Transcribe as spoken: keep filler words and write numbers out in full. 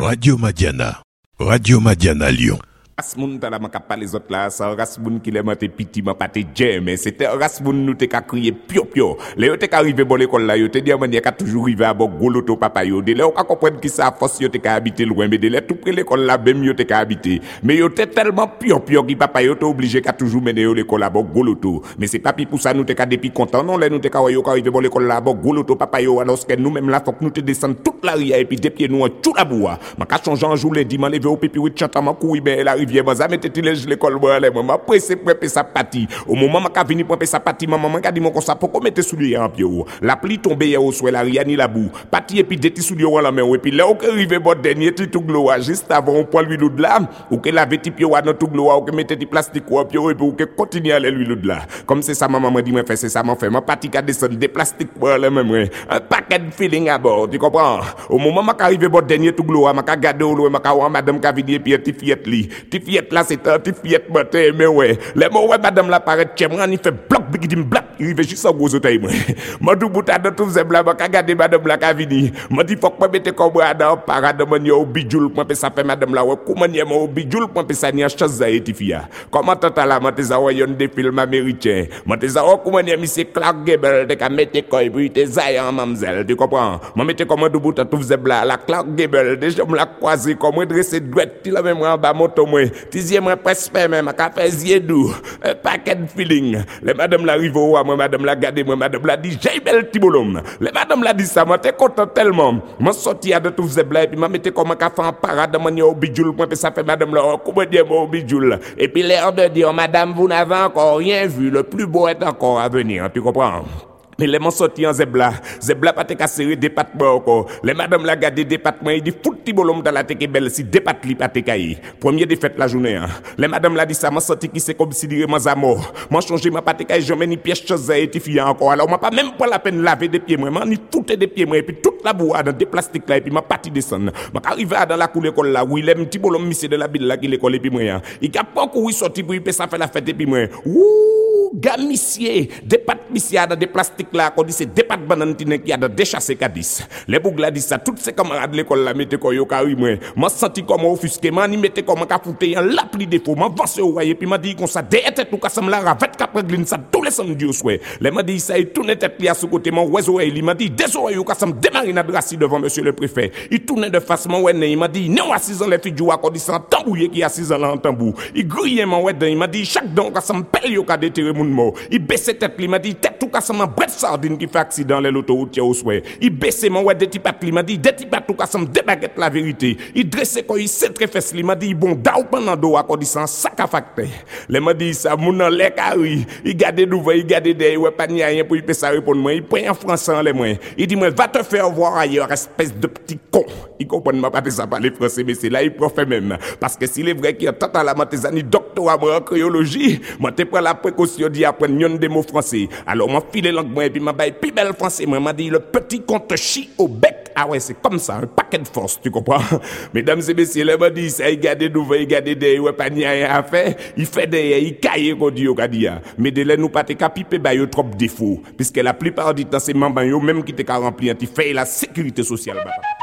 Radio Madiana. Radio Madiana Lyon. Rasmoun t'as la pas les autres là, ça Rasmoun qui les monté piti m'a pas te mais c'était Rasmoun nous t'es qu'à crier pio pio. Léo t'es qu'arrivé bon l'école là, yo t'es dit manière qu'à toujours arrivé à bon goloto papa yo. De là on comprendre qui ça force yo t'es qu'à habiter loin mais de là tout près l'école là même yo t'es qu'à habiter. Mais yo t'es tellement pio pio qui papa yo t'es obligé qu'à toujours mener yo l'école là bon goloto. Mais c'est pas pour ça nous t'es qu'à depuis content non là nous t'es qu'à yo qu'arrivé bon l'école là bon goloto papa yo alors que nous même là faut que nous te descendre toute la rivière et puis des pieds nous en tout la bois. M'a qu'à changer un jour les dimanche lever au pipi oui chantant m'a courir ben la rivière moi ça mettait les l'école moi là moi pressé pour sa partie au moment m'a ka venir pour sa partie maman m'a dit mon comme ça pour mettre soulier en pied la pluie tombait au soir la rien ni la boue partie et puis des petits souliers la main et puis là on arrivé bon dernier petit tout gloire juste avant on prend l'huile de là ou que laver petit pied dans tout gloire ou que mettre du plastique au pied et puis ou que continuer à l'huile de là comme c'est ça maman m'a dit moi fait c'est ça m'a fait m'a partie ka descendre des plastiques pour la même un paquet de feeling à bord tu comprends au moment m'a arrivé bon dernier tout gloire m'a ka garder au loin m'a ka madame ka venir puis petit fillette li petit fillette là c'est un petit fillette matin mais ouais les mots ouais madame la paraît tchemran il fait bloc bigidim black il fait juste un gros otaille moi m'a tout bouta de tout zebla m'a ka garder madame la ka venir m'a dit faut que mettre comme dans parade man yo bijoul moi ça fait madame la ouais comment y mo bijoul moi ça ni chose ça et fia comment tata la m'a ça ouais des films américains m'a ça comment y monsieur Clark Gable de ka mettre quoi puis te zayan mamzelle tu comprends m'a mettre comme de bouta tout zebla la Clark Gable déjà me la croiser comme dresser droite il la même en bas moto moi dixième presque même à café doux un paquet de feeling les madame la rive moi madame la garder moi madame la dit j'ai belle tibolom les madame la dit ça moi t'es content tellement moi sorti de tout zebla et puis m'a metté comme un café en parade manière au bijoul moi ça fait madame la comment dire au bijoul et puis l'air de dire madame vous n'avez encore rien vu le plus beau est encore à venir tu comprends. Mais les m'ont sorti en zebla, zebla pas te casser département encore. Les madame la garder département, il dit fouti bolom dans la teke belle si dépat li pas te cailler. Premier défaite la journée. Hein. Les madame la dit ça m'a sorti qui c'est comme si dire moi à mort. Moi changer ma pas te cailler, jamais ni pièce chose et ti encore. Alors m'a pas même pas la peine laver des pieds moi, ni fouter des pieds moi et puis toute la boue dans des plastiques là et puis m'a parti descendre. M'a arrivé dans la cour l'école là où il aime petit bolom monsieur de la ville là qui l'école et puis moi. Il a pas courir sorti pour il ça fait la fête et puis moi. Ouh, gamissier, des pattes missier dans des plastiques là qu'on dit c'est des pattes bananitine qui a de déchassé Cadis. Les bougla dit ça toutes ces camarades de l'école là mettez ko yo kari moi. M'a senti comme offusqué, m'a ni mettez comme ka fouté en la pli défaut, m'a avancé au voyer puis m'a dit comme ça des tête tout ka sam la ravette ka préglin ça tous les samedis au soir. Les m'a dit ça il tourne tête li à ce côté mon oiseau il m'a dit désolé yo ka sam démarrer na drassi devant monsieur le préfet. Il tourne de face mon ouais il m'a dit non assise en les filles joua qu'on dit ça tambouiller qui assise en là en tambour. Il grillait mon ouais il m'a dit chaque don ka sam pelle yo ka déterrer moun mort. Il baissait tête il m'a dit tête tout ka sam bret sardine qui fait accident les l'autoroute au soir. Il baissait mon ouais des petits pattes il m'a dit des petits pattes tout ka sam débaguette la vérité. Il dressait quoi il s'est très fesse il m'a dit bon daou pendant do à dit ça sac à facteur. Les m'a dit ça moun dans les carré. Il garder d'ouvert il garder derrière ouais pas ni rien pour il peut ça répondre moi. Il prend en français en les moi. Il dit moi va te faire voir ailleurs espèce de petit con. Il comprend m'a pas ça parler français mais c'est là il profite même parce que s'il est vrai qu'il y a tant à la matésani doctorat en créologie, moi te prend la précaution d'y apprendre yon des mots français. Alors m'a filé langue moi et puis m'a bail plus belle français moi m'a dit le petit compte chi au bec. Ah ouais, c'est comme ça, un paquet de force, tu comprends? Mesdames et messieurs, là, m'a dit ça, il garde d'ouvert, il garde des, ouais, pas ni rien à faire, il fait des, il caille, qu'on dit, au kadia. Mais de là, nous pas te capiper, bah, yo trop défauts. Puisque la plupart du temps, c'est membres, yo, même qui te ka rempli, tu fais la sécurité sociale, bah.